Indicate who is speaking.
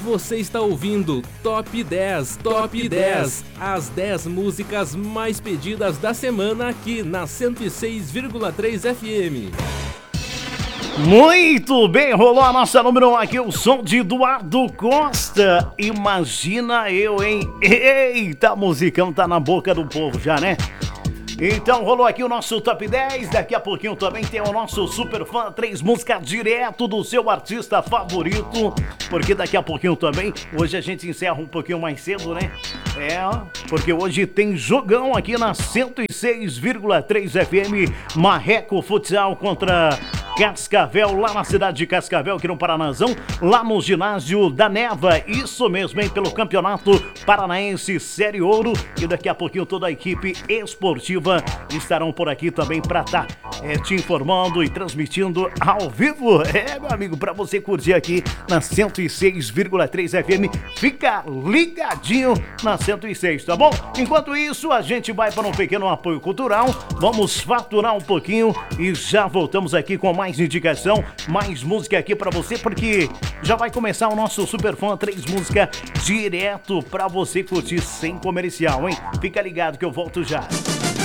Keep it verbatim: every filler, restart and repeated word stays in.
Speaker 1: Você está ouvindo Top dez, Top dez, as dez músicas mais pedidas da semana aqui na cento e seis vírgula três F M.
Speaker 2: Muito bem, rolou a nossa número um aqui, o som de Eduardo Costa. Imagina eu, hein? Eita, a musicão tá na boca do povo já, né? Então rolou aqui o nosso Top dez, daqui a pouquinho também tem o nosso Super Fã, três músicas direto do seu artista favorito, porque daqui a pouquinho também, hoje a gente encerra um pouquinho mais cedo, né? É, porque hoje tem jogão aqui na cento e seis vírgula três F M, Marreco Futsal contra Cascavel, lá na cidade de Cascavel, aqui no Paranazão, lá no ginásio da Neva, isso mesmo, hein, pelo Campeonato Paranaense Série Ouro, e daqui a pouquinho toda a equipe esportiva estarão por aqui também para estar tá, é, te informando e transmitindo ao vivo, é, meu amigo, para você curtir aqui na cento e seis vírgula três F M, fica ligadinho na cento e seis, tá bom? Enquanto isso, a gente vai para um pequeno apoio cultural, vamos faturar um pouquinho e já voltamos aqui com mais indicação, mais música aqui pra você, porque já vai começar o nosso Super Fã, três músicas direto pra você curtir sem comercial, hein? Fica ligado que eu volto já.